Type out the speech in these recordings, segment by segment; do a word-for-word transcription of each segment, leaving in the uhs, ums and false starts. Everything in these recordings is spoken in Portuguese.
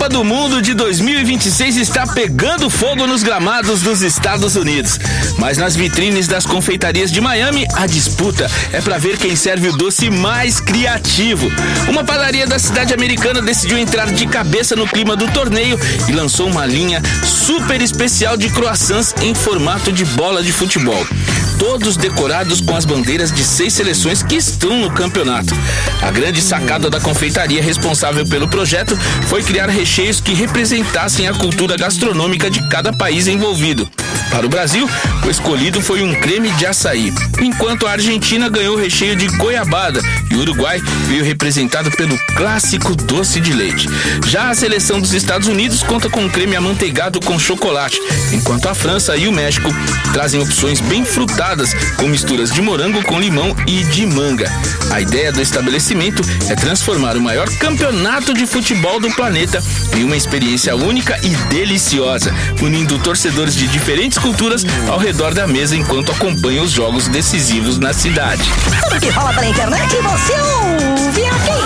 Copa do Mundo de dois mil e vinte e seis está pegando fogo nos gramados dos Estados Unidos. Mas nas vitrines das confeitarias de Miami, a disputa é para ver quem serve o doce mais criativo. Uma padaria da cidade americana decidiu entrar de cabeça no clima do torneio e lançou uma linha super especial de croissants em formato de bola de futebol. Todos decorados com as bandeiras de seis seleções que estão no campeonato. A grande sacada da confeitaria responsável pelo projeto foi criar recheios que representassem a cultura gastronômica de cada país envolvido. Para o Brasil, o escolhido foi um creme de açaí, enquanto a Argentina ganhou o recheio de goiabada e o Uruguai veio representado pelo clássico doce de leite. Já a seleção dos Estados Unidos conta com um creme amanteigado com chocolate, enquanto a França e o México trazem opções bem frutadas com misturas de morango com limão e de manga. A ideia do estabelecimento é transformar o maior campeonato de futebol do planeta em uma experiência única e deliciosa, unindo torcedores de diferentes culturas ao redor da mesa enquanto acompanham os jogos decisivos na cidade. Tudo que rola pela internet você ouve aqui.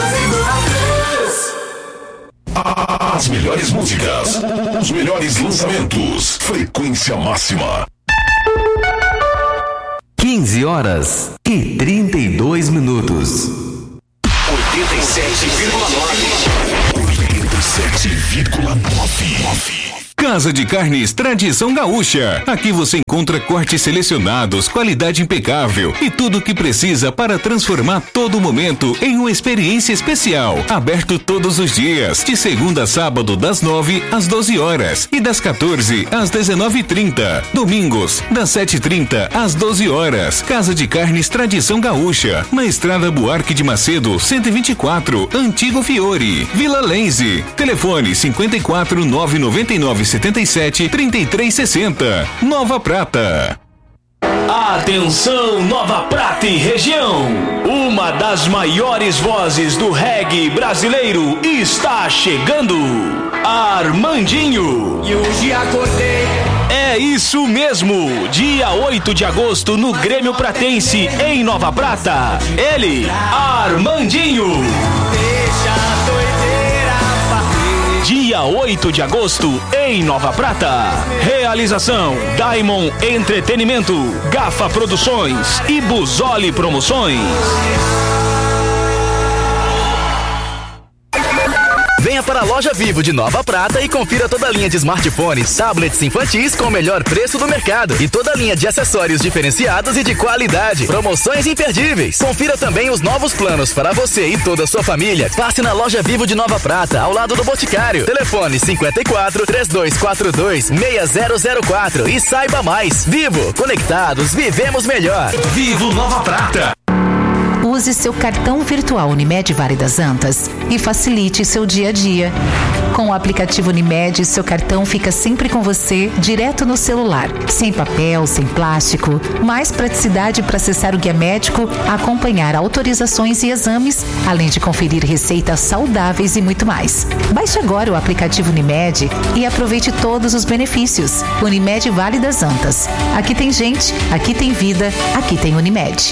As melhores músicas, os melhores lançamentos, frequência máxima. quinze horas e trinta e dois minutos. oitenta e sete vírgula nove. oitenta e sete vírgula nove. Casa de Carnes Tradição Gaúcha. Aqui você encontra cortes selecionados, qualidade impecável e tudo o que precisa para transformar todo momento em uma experiência especial. Aberto todos os dias, de segunda a sábado, das nove às doze horas e das quatorze às dezenove e trinta. Domingos, das sete e trinta às doze horas. Casa de Carnes Tradição Gaúcha, na Estrada Buarque de Macedo, cento e vinte e quatro, Antigo Fiore, Vila Lense. Telefone cinquenta e quatro, nove noventa e nove, setenta e sete, trinta e três sessenta. Nova Prata. Atenção, Nova Prata e região. Uma das maiores vozes do reggae brasileiro está chegando. Armandinho. E hoje acordei. É isso mesmo. Dia oito de agosto no Grêmio Pratense, em Nova Prata. Ele, Armandinho. Deixa a doideira partir. Dia oito de agosto, em Nova Prata. Realização: Diamond Entretenimento, Gafa Produções e Busoli Promoções. Venha para a Loja Vivo de Nova Prata e confira toda a linha de smartphones, tablets infantis com o melhor preço do mercado e toda a linha de acessórios diferenciados e de qualidade. Promoções imperdíveis. Confira também os novos planos para você e toda a sua família. Passe na Loja Vivo de Nova Prata, ao lado do Boticário. Telefone cinquenta e quatro, três dois quatro dois, seis zero zero quatro e saiba mais. Vivo, conectados, vivemos melhor. Vivo Nova Prata. Use seu cartão virtual Unimed Vale das Antas e facilite seu dia a dia. Com o aplicativo Unimed, seu cartão fica sempre com você, direto no celular. Sem papel, sem plástico. Mais praticidade para acessar o guia médico, acompanhar autorizações e exames, além de conferir receitas saudáveis e muito mais. Baixe agora o aplicativo Unimed e aproveite todos os benefícios. Unimed Vale das Antas. Aqui tem gente, aqui tem vida, aqui tem Unimed.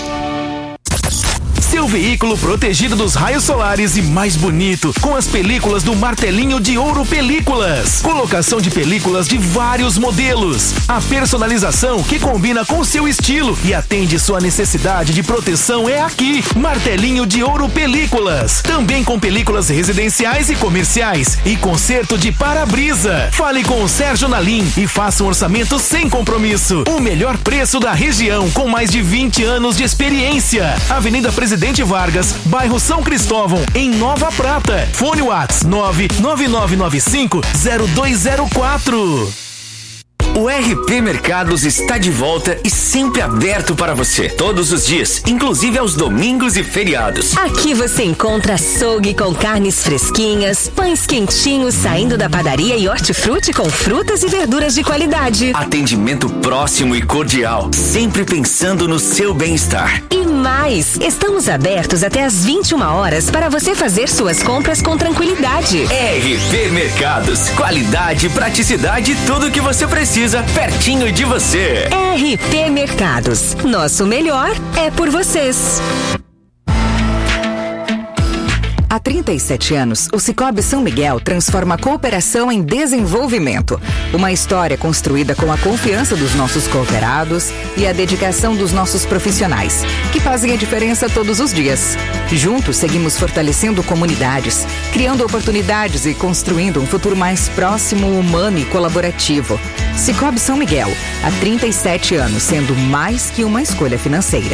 Seu veículo protegido dos raios solares e mais bonito, com as películas do Martelinho de Ouro Películas. Colocação de películas de vários modelos. A personalização que combina com seu estilo e atende sua necessidade de proteção é aqui. Martelinho de Ouro Películas. Também com películas residenciais e comerciais e conserto de para-brisa. Fale com o Sérgio Nalim e faça um orçamento sem compromisso. O melhor preço da região, com mais de vinte anos de experiência. Avenida Presidente Presidente Vargas, bairro São Cristóvão, em Nova Prata. Fone Whats nove nove nove nove cinco zero dois zero quatro. O R P Mercados está de volta e sempre aberto para você, todos os dias, inclusive aos domingos e feriados. Aqui você encontra açougue com carnes fresquinhas, pães quentinhos saindo da padaria e hortifruti com frutas e verduras de qualidade. Atendimento próximo e cordial, sempre pensando no seu bem-estar. E mais, estamos abertos até às vinte e uma horas para você fazer suas compras com tranquilidade. R P Mercados, qualidade, praticidade e tudo o que você precisa pertinho de você. R P Mercados, nosso melhor é por vocês. Há trinta e sete anos, o Cicobi São Miguel transforma a cooperação em desenvolvimento. Uma história construída com a confiança dos nossos cooperados e a dedicação dos nossos profissionais, que fazem a diferença todos os dias. Juntos, seguimos fortalecendo comunidades, criando oportunidades e construindo um futuro mais próximo, humano e colaborativo. Cicobi São Miguel, há trinta e sete anos, sendo mais que uma escolha financeira.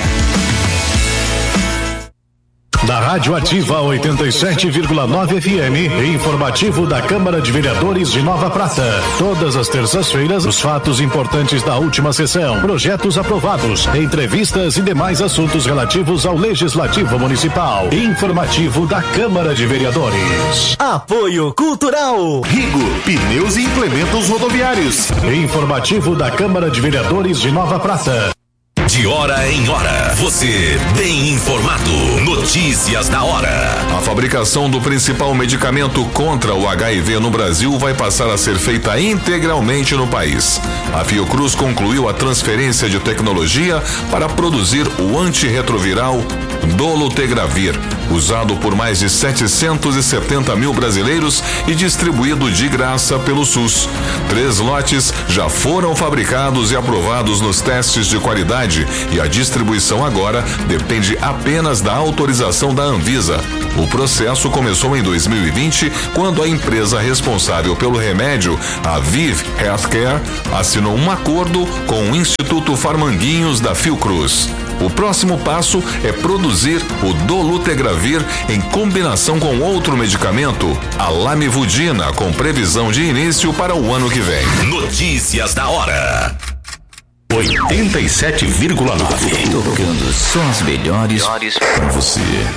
Da Rádio Ativa oitenta e sete vírgula nove F M, informativo da Câmara de Vereadores de Nova Prata. Todas as terças-feiras, os fatos importantes da última sessão, projetos aprovados, entrevistas e demais assuntos relativos ao Legislativo Municipal. Informativo da Câmara de Vereadores. Apoio Cultural. Rigo, pneus e implementos rodoviários. Informativo da Câmara de Vereadores de Nova Prata. De hora em hora, você bem informado. Notícias da hora. A fabricação do principal medicamento contra o H I V no Brasil vai passar a ser feita integralmente no país. A Fiocruz concluiu a transferência de tecnologia para produzir o antirretroviral Dolutegravir, usado por mais de setecentos e setenta mil brasileiros e distribuído de graça pelo SUS. Três lotes já foram fabricados e aprovados nos testes de qualidade e a distribuição agora depende apenas da autorização da Anvisa. O processo começou em dois mil e vinte, quando a empresa responsável pelo remédio, a Viv Healthcare, assinou um acordo com o Instituto Farmanguinhos da Fiocruz. O próximo passo é produzir o Dolutegravir em combinação com outro medicamento, a Lamivudina, com previsão de início para o ano que vem. Notícias da hora. oitenta e sete vírgula nove. Tocando só as melhores para você.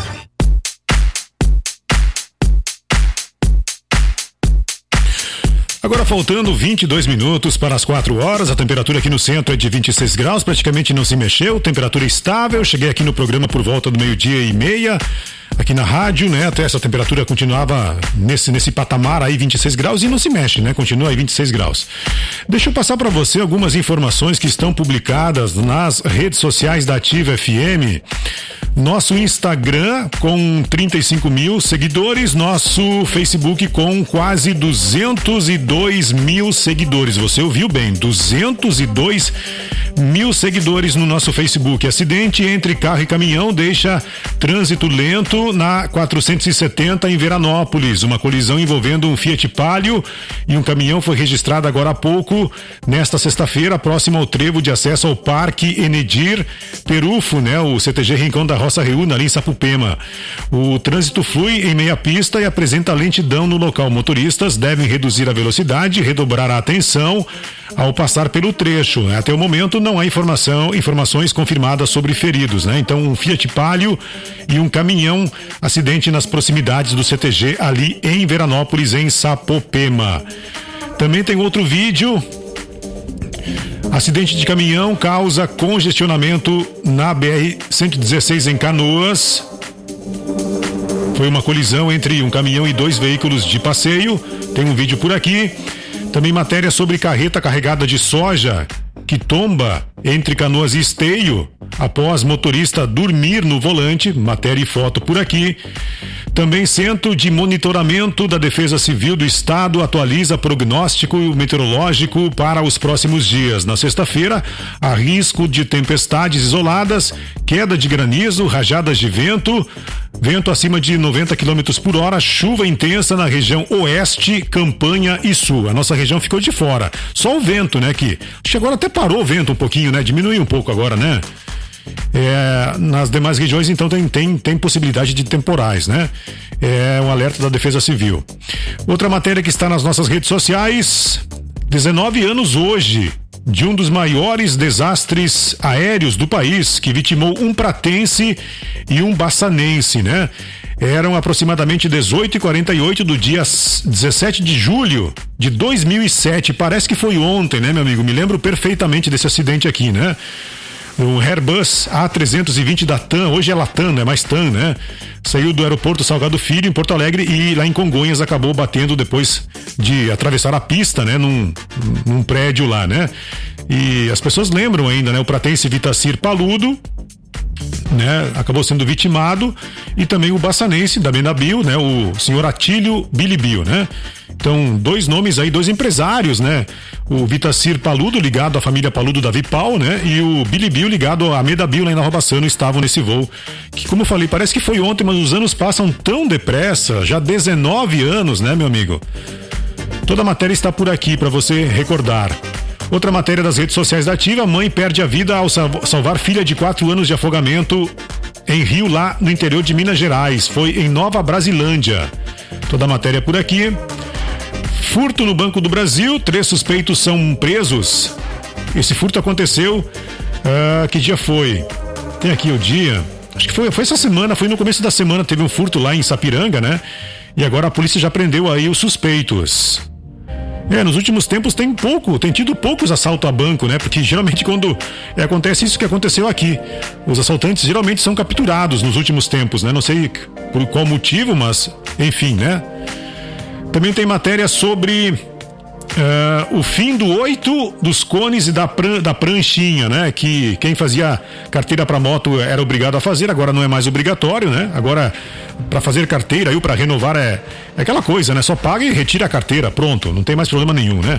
Agora faltando vinte e dois minutos para as quatro horas, a temperatura aqui no centro é de vinte e seis graus, praticamente não se mexeu, temperatura estável. Cheguei aqui no programa por volta do meio-dia e meia, aqui na rádio, né? Até essa temperatura continuava nesse, nesse patamar aí, vinte e seis graus, e não se mexe, né? Continua aí vinte e seis graus. Deixa eu passar para você algumas informações que estão publicadas nas redes sociais da Ativa F M. Nosso Instagram com trinta e cinco mil seguidores, nosso Facebook com quase duzentos e dois mil seguidores. Você ouviu bem, duzentos e dois mil seguidores no nosso Facebook. Acidente entre carro e caminhão deixa trânsito lento na quatrocentos e setenta em Veranópolis. Uma colisão envolvendo um Fiat Palio e um caminhão foi registrada agora há pouco, nesta sexta-feira, próximo ao trevo de acesso ao Parque Enedir Perufo, né? O C T G Rincão da Roça Reúna, ali em Sapupema. O trânsito flui em meia pista e apresenta lentidão no local. Motoristas devem reduzir a velocidade e redobrar a atenção ao passar pelo trecho. Até o momento não há informação, informações confirmadas sobre feridos, né? Então, um Fiat Palio e um caminhão, acidente nas proximidades do C T G ali em Veranópolis, em Sapopema. Também tem outro vídeo. Acidente de caminhão causa congestionamento na B R cento e dezesseis em Canoas. Foi uma colisão entre um caminhão e dois veículos de passeio. Tem um vídeo por aqui. Também matéria sobre carreta carregada de soja que tomba entre Canoas e Esteio após motorista dormir no volante. Matéria e foto por aqui. Também Centro de Monitoramento da Defesa Civil do Estado atualiza prognóstico meteorológico para os próximos dias. Na sexta-feira, há risco de tempestades isoladas, queda de granizo, rajadas de vento, vento acima de noventa quilômetros por hora, chuva intensa na região oeste, Campanha e sul. A nossa região ficou de fora. Só o vento, né? Que acho que agora até parou o vento um pouquinho, né? Diminuiu um pouco agora, né? É, nas demais regiões, então, tem, tem, tem possibilidade de temporais, né? É um alerta da Defesa Civil. Outra matéria que está nas nossas redes sociais: dezenove anos hoje de um dos maiores desastres aéreos do país, que vitimou um pratense e um baçanense, né? Eram aproximadamente dezoito e quarenta e oito do dia dezessete de julho de dois mil e sete. Parece que foi ontem, né, meu amigo? Me lembro perfeitamente desse acidente aqui, né? O Airbus A trezentos e vinte da TAM, hoje é Latam, não é mais TAM, né? Saiu do aeroporto Salgado Filho, em Porto Alegre, e lá em Congonhas acabou batendo depois de atravessar a pista, né? Num, num prédio lá, né? E as pessoas lembram ainda, né? O pratense Vitacir Paludo né, acabou sendo vitimado, e também o baçanense da Menabio, né, o senhor Atílio Bilibio, né? Então, dois nomes aí, dois empresários, né? O Vitacir Paludo, ligado à família Paludo da Vipal, né? E o Bilibio, ligado à Medabio, lá em Nova Bassano, estavam nesse voo. Que, como eu falei, parece que foi ontem, mas os anos passam tão depressa, já dezenove anos, né, meu amigo? Toda a matéria está por aqui para você recordar. Outra matéria das redes sociais da Ativa: mãe perde a vida ao salvar filha de quatro anos de afogamento em rio, lá no interior de Minas Gerais. Foi em Nova Brasilândia. Toda a matéria por aqui. Furto no Banco do Brasil, três suspeitos são presos. Esse furto aconteceu, uh, que dia foi? Tem aqui o dia, acho que foi, foi essa semana, foi no começo da semana, teve um furto lá em Sapiranga, né? E agora a polícia já prendeu aí os suspeitos. É, nos últimos tempos tem pouco, tem tido poucos assaltos a banco, né? Porque geralmente quando é, acontece isso que aconteceu aqui, os assaltantes geralmente são capturados nos últimos tempos, né? Não sei por qual motivo, mas enfim, né? Também tem matéria sobre uh, o fim do oito dos cones e da, pran, da pranchinha, né? Que quem fazia carteira para moto era obrigado a fazer, agora não é mais obrigatório, né? Agora, para fazer carteira ou para renovar é, é aquela coisa, né? Só paga e retira a carteira, pronto, não tem mais problema nenhum, né?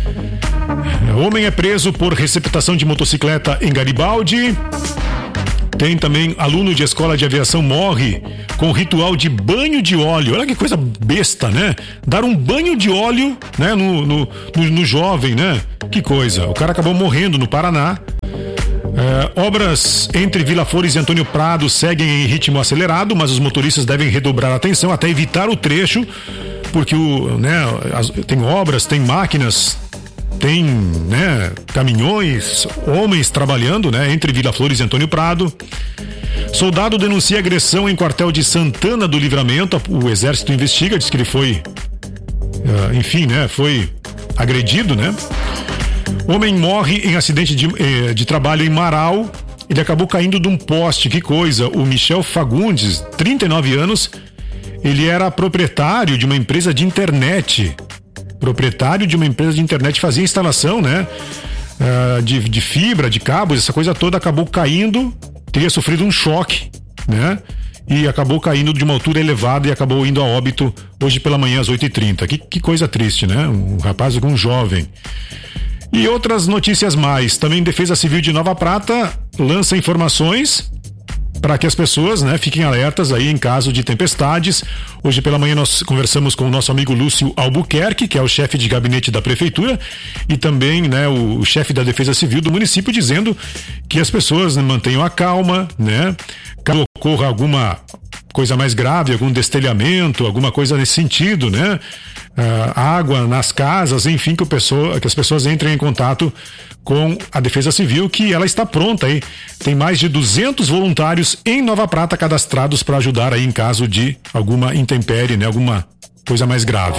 Homem é preso por receptação de motocicleta em Garibaldi. Tem também aluno de escola de aviação morre com ritual de banho de óleo. Olha que coisa besta, né? Dar um banho de óleo, né, no, no, no, no jovem, né? Que coisa. O cara acabou morrendo no Paraná. É, obras entre Vila Flores e Antônio Prado seguem em ritmo acelerado, mas os motoristas devem redobrar a atenção até evitar o trecho, porque o, né, as, tem obras, tem máquinas, tem, né, caminhões, homens trabalhando, né, entre Vila Flores e Antônio Prado. Soldado denuncia agressão em quartel de Santana do Livramento. O exército investiga, diz que ele foi, uh, enfim, né, foi agredido, né? Homem morre em acidente de, eh, de trabalho em Marau. Ele acabou caindo de um poste, que coisa. O Michel Fagundes, trinta e nove anos, ele era proprietário de uma empresa de internet. Proprietário de uma empresa de internet, fazia instalação, né? Uh, de, de fibra, de cabos, essa coisa toda, acabou caindo, teria sofrido um choque, né? E acabou caindo de uma altura elevada e acabou indo a óbito hoje pela manhã às oito e trinta. Que, que coisa triste, né? Um rapaz com um jovem. E outras notícias mais. Também Defesa Civil de Nova Prata lança informações para que as pessoas, né, fiquem alertas aí em caso de tempestades. Hoje pela manhã nós conversamos com o nosso amigo Lúcio Albuquerque, que é o chefe de gabinete da prefeitura, e também, né, o, o chefe da Defesa Civil do município, dizendo que as pessoas, né, mantenham a calma, né? Caso ocorra alguma coisa mais grave, algum destelhamento, alguma coisa nesse sentido, né? Uh, água nas casas, enfim, que, o pessoa, que as pessoas entrem em contato com a Defesa Civil, que ela está pronta aí. Tem mais de duzentos voluntários em Nova Prata cadastrados para ajudar aí em caso de alguma intempérie, né? Alguma coisa mais grave.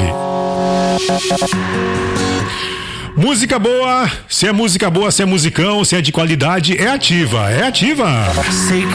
Música boa, se é música boa, se é musicão, se é de qualidade, é Ativa, é Ativa. Sei